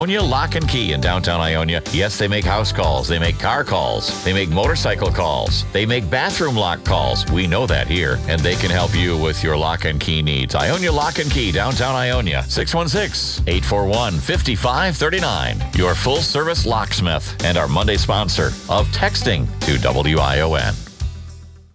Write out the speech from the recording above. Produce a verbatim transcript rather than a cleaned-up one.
Ionia Lock and Key in downtown Ionia. Yes, they make house calls. They make car calls. They make motorcycle calls. They make bathroom lock calls. We know that here, and they can help you with your lock and key needs. Ionia Lock and Key, downtown Ionia. six one six, eight four one, five five three nine. Your full-service locksmith and our Monday sponsor of texting to W I O N.